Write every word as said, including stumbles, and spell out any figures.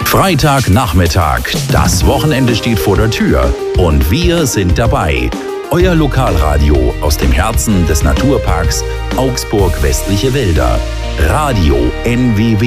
Freitagnachmittag, das Wochenende steht vor der Tür und wir sind dabei. Euer Lokalradio aus dem Herzen des Naturparks Augsburg Westliche Wälder. Radio N W W.